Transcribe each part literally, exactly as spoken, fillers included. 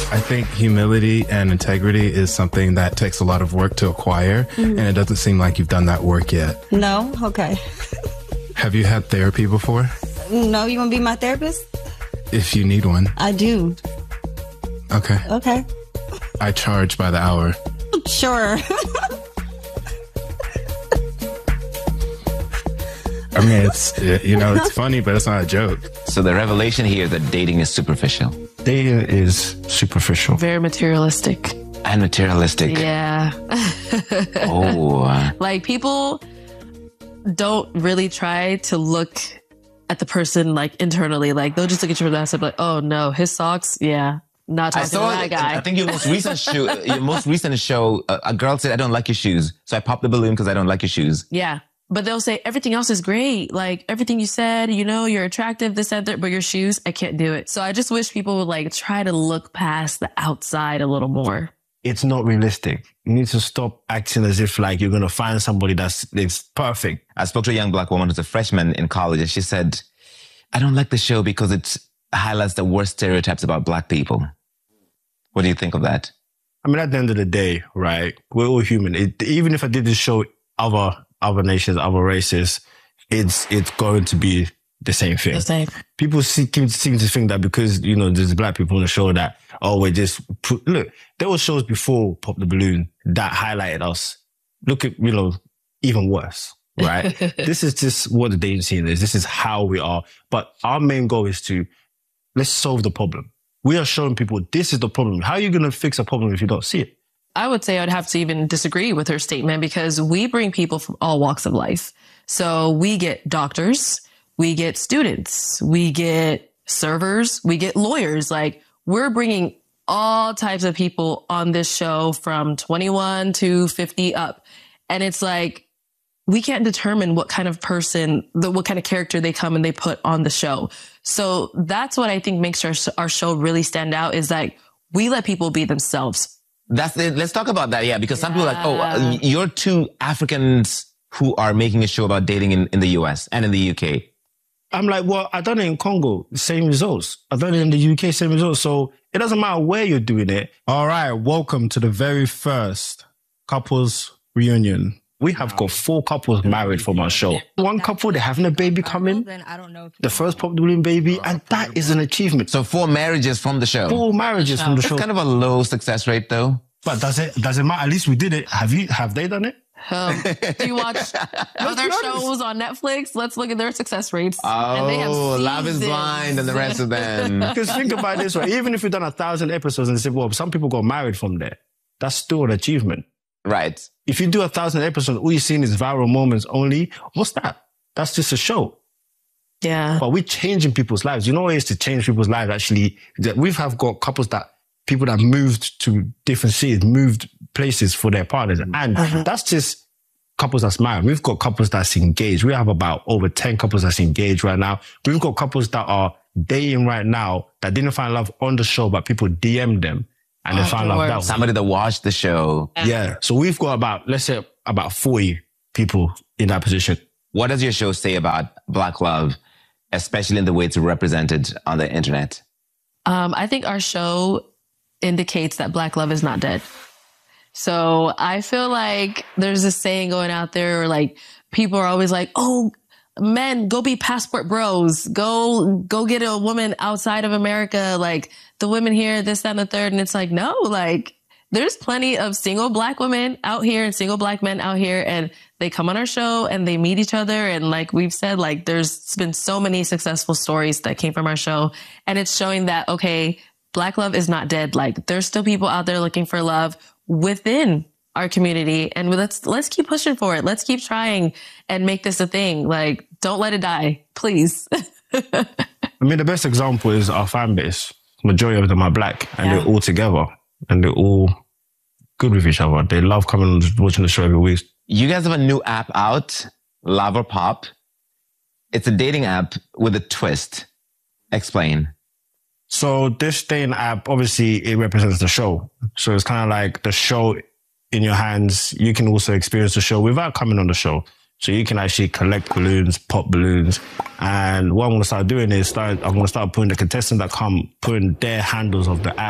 I think humility and integrity is something that takes a lot of work to acquire, mm-hmm. and it doesn't seem like you've done that work yet. No? Okay. Have you had therapy before? No, you want to be my therapist? If you need one. I do. Okay. Okay. I charge by the hour. Sure. I mean, it's, you know, it's funny, but it's not a joke. So the revelation here is that dating is superficial. Dating is superficial. Very materialistic. And materialistic. Yeah. Oh. Like, people don't really try to look at the person, like, internally. Like, they'll just look at you and say, like, oh, no, his socks? Yeah. Not talking I saw, to that guy. I think your most recent show, your most recent show, a, a girl said, I don't like your shoes. So I popped the balloon because I don't like your shoes. Yeah. But they'll say, everything else is great. Like, everything you said, you know, you're attractive, this, that, that, but your shoes, I can't do it. So I just wish people would, like, try to look past the outside a little more. It's not realistic. You need to stop acting as if, like, you're going to find somebody that's, that's perfect. I spoke to a young black woman who's a freshman in college, and she said, I don't like the show because it highlights the worst stereotypes about black people. What do you think of that? I mean, at the end of the day, right, we're all human. It, even if I did this show other other nations, other races, it's it's going to be the same thing. The same. People seem, seem to think that because, you know, there's black people on the show that, oh, we're just... Put, look, there were shows before Pop the Balloon that highlighted us. Look at, you know, even worse, right? This is just what the dating scene is. This is how we are. But our main goal is to, let's solve the problem. We are showing people this is the problem. How are you going to fix a problem if you don't see it? I would say I'd have to even disagree with her statement, because we bring people from all walks of life. So we get doctors, we get students, we get servers, we get lawyers. Like, we're bringing all types of people on this show from twenty-one to fifty up. And it's like, we can't determine what kind of person, the, what kind of character they come and they put on the show. So that's what I think makes our, our show really stand out, is like, we let people be themselves. That's it. Let's talk about that. Yeah. Because some people are like, oh, uh, you're two Africans who are making a show about dating in, in the U S and in the U K. I'm like, well, I done it in Congo, same results. I've done it in the U K, same results. So it doesn't matter where you're doing it. All right. Welcome to the very first couples reunion. We have got four couples married from our show. One couple, they're having a baby coming. The first Pop the Balloon baby, and that is an achievement. So four marriages from the show. Four marriages from the That's show. kind of a low success rate, though. But does it does it matter? At least we did it. Have you have they done it? Um, do you watch other shows on Netflix? Let's look at their success rates. Oh, and they have Love is Blind and the rest of them. Because think about it this way. Even if we've done a thousand episodes and say, well, some people got married from there, that's still an achievement. Right. If you do a thousand episodes, all you're seeing is viral moments only. What's that? That's just a show. Yeah. But we're changing people's lives. You know what it is to change people's lives, actually? That we've have got couples that, people that moved to different cities, moved places for their partners. And uh-huh. that's just couples that's married. We've got couples that's engaged. We have about over ten couples that's engaged right now. We've got couples that are dating right now that didn't find love on the show, but people D M'd them. And oh, they found love that way. Somebody that watched the show. Yeah. So we've got about, let's say, about forty people in that position. What does your show say about Black love, especially in the way it's represented on the internet? Um, I think our show indicates that Black love is not dead. So I feel like there's this saying going out there, where like people are always like, oh, men, go be passport bros. Go, go get a woman outside of America. Like, the women here, this, that, and the third. And it's like, no, like, there's plenty of single Black women out here and single Black men out here. And they come on our show and they meet each other. And like we've said, like, there's been so many successful stories that came from our show. And it's showing that, okay, Black love is not dead. Like, there's still people out there looking for love within our community. And let's, let's keep pushing for it. Let's keep trying and make this a thing. Like, don't let it die, please. I mean, the best example is our fan base. Majority of them are Black, and yeah. they're all together, and they're all good with each other. They love coming and watching the show every week. You guys have a new app out, Love or Pop. It's a dating app with a twist. Explain. So this dating app, obviously, it represents the show. So it's kind of like the show in your hands. You can also experience the show without coming on the show. So you can actually collect balloons, pop balloons. And what I'm going to start doing is start, I'm going to start putting the contestants that come, putting their handles of the app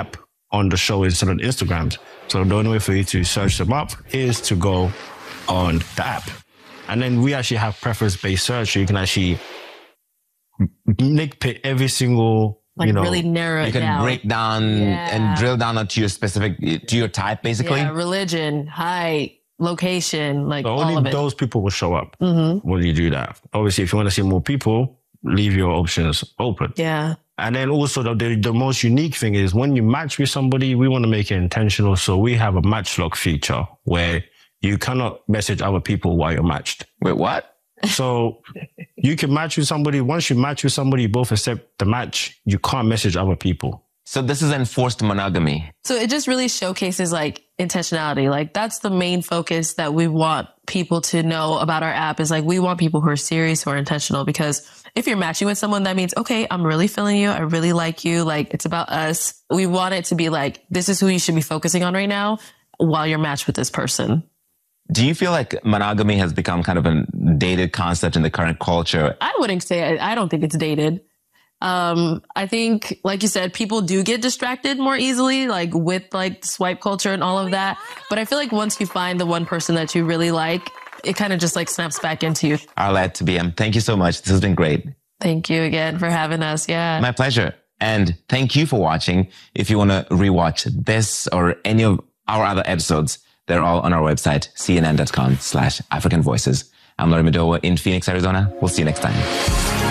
on the show instead of Instagrams. So the only way for you to search them up is to go on the app. And then we actually have preference-based search, so you can actually nitpick every single, like you know, really narrow it You can down. break down Yeah. and drill down onto your specific, to your type, basically. Yeah, religion, height, location, like so all only of it. those people will show up Mm-hmm. when you do that. Obviously, if you want to see more people, leave your options open. Yeah. And then also the, the, the most unique thing is when you match with somebody, we want to make it intentional. So we have a match lock feature where you cannot message other people while you're matched. Wait, what? So you can match with somebody. Once you match with somebody, you both accept the match. You can't message other people. So this is enforced monogamy. So it just really showcases like intentionality. Like that's the main focus that we want people to know about our app is like, we want people who are serious, who are intentional, because if you're matching with someone, that means, okay, I'm really feeling you. I really like you. Like it's about us. We want it to be like, this is who you should be focusing on right now while you're matched with this person. Do you feel like monogamy has become kind of a dated concept in the current culture? I wouldn't say, I don't think it's dated. Um, I think, like you said, people do get distracted more easily, like with like swipe culture and all of that. But I feel like once you find the one person that you really like, it kind of just like snaps back into you. Arlette, to B M, thank you so much. This has been great. Thank you again for having us. Yeah. My pleasure. And thank you for watching. If you want to rewatch this or any of our other episodes, they're all on our website, C N N dot com slash African Voices. I'm Laurie Madowo in Phoenix, Arizona. We'll see you next time.